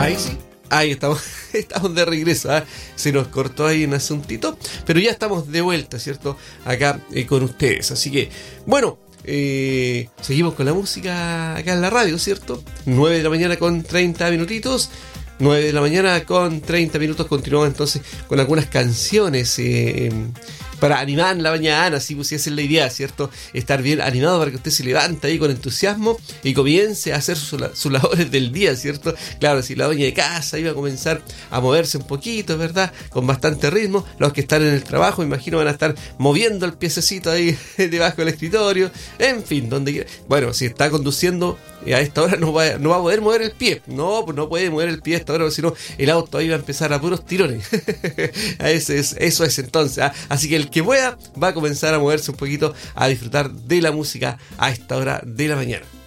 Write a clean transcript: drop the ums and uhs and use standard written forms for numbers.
Ahí sí. Ahí estamos, estamos de regreso, ¿eh? Se nos cortó ahí un asuntito, pero ya estamos de vuelta, ¿cierto? Acá con ustedes. Así que, bueno, seguimos con la música acá en la radio, ¿cierto? 9 de la mañana con 30 minutitos. 9 de la mañana con 30 minutos. Continuamos entonces con algunas canciones para animar la mañana, así pues, si esa es la idea, ¿cierto? Estar bien animado para que usted se levante ahí con entusiasmo y comience a hacer sus labores del día, ¿cierto? Claro, si la doña de casa iba a comenzar a moverse un poquito, ¿verdad? Con bastante ritmo. Los que están en el trabajo, me imagino, van a estar moviendo el piececito ahí debajo del escritorio. En fin, donde quiera. Bueno, si está conduciendo a esta hora no va a poder mover el pie. No, pues no puede mover el pie a esta hora, sino el auto ahí va a empezar a puros tirones. Eso es entonces, ¿eh? Así que el que pueda va a comenzar a moverse un poquito, a disfrutar de la música a esta hora de la mañana.